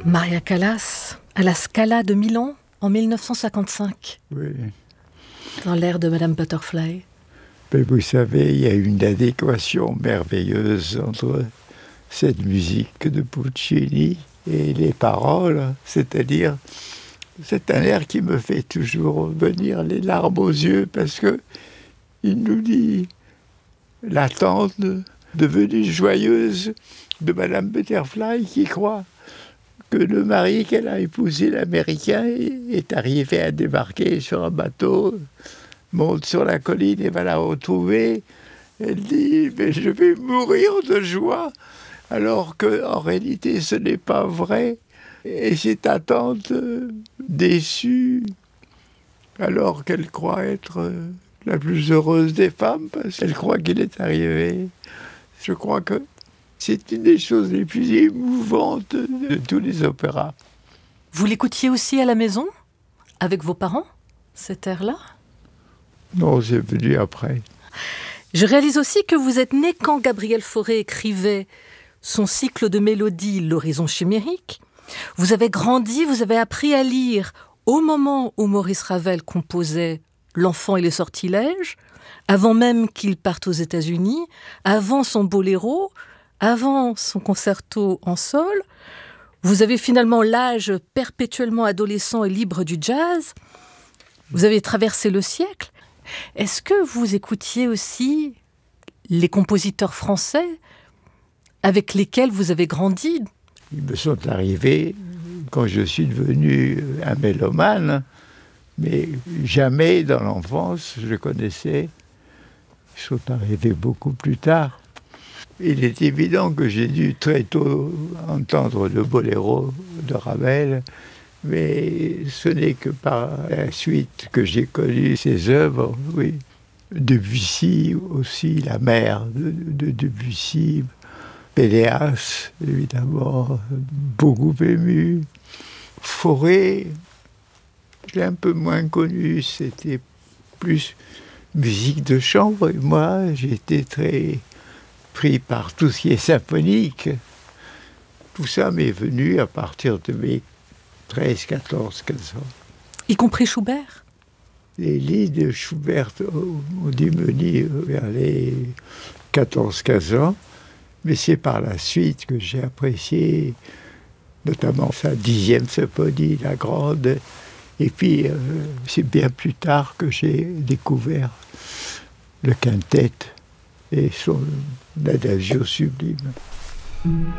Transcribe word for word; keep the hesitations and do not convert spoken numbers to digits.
Maria Callas, à la Scala de Milan, en mille neuf cent cinquante-cinq. Oui. Dans l'air de Madame Butterfly. Mais vous savez, il y a une adéquation merveilleuse entre cette musique de Puccini et les paroles, c'est-à-dire, c'est un air qui me fait toujours venir les larmes aux yeux, parce que il nous dit l'attente devenue joyeuse de Madame Butterfly qui croit que le mari qu'elle a épousé, l'Américain, est arrivé à débarquer sur un bateau, monte sur la colline et va la retrouver. Elle dit « mais je vais mourir de joie », alors qu'en réalité ce n'est pas vrai. Et cette attente euh, déçue, alors qu'elle croit être euh, la plus heureuse des femmes, parce qu'elle croit qu'il est arrivé. Je crois que c'est une des choses les plus émouvantes de tous les opéras. Vous l'écoutiez aussi à la maison, avec vos parents, cet air-là ? Non, c'est venu après. Je réalise aussi que vous êtes né quand Gabriel Fauré écrivait son cycle de mélodies « L'horizon chimérique ». Vous avez grandi, vous avez appris à lire au moment où Maurice Ravel composait « L'enfant et les sortilèges », avant même qu'il parte aux États-Unis, avant son boléro, avant son concerto en sol. Vous avez finalement l'âge perpétuellement adolescent et libre du jazz. Vous avez traversé le siècle. Est-ce que vous écoutiez aussi les compositeurs français avec lesquels vous avez grandi ? Ils me sont arrivés quand je suis devenu un mélomane, mais jamais dans l'enfance je connaissais. Ils sont arrivés beaucoup plus tard. Il est évident que j'ai dû très tôt entendre le boléro de Ravel, mais ce n'est que par la suite que j'ai connu ses œuvres, oui. Debussy aussi, la mère de, de Debussy, Péléas, évidemment, beaucoup ému. Fauré, je l'ai un peu moins connu, c'était plus musique de chambre, et moi j'étais très pris par tout ce qui est symphonique. Tout ça m'est venu à partir de mes treize, quatorze, quinze ans. Y compris Schubert ? Les lits de Schubert ont dû mener vers les quatorze, quinze ans, mais c'est par la suite que j'ai apprécié, notamment sa dixième symphonie, la grande, et puis euh, c'est bien plus tard que j'ai découvert le quintet et son adagio sublime.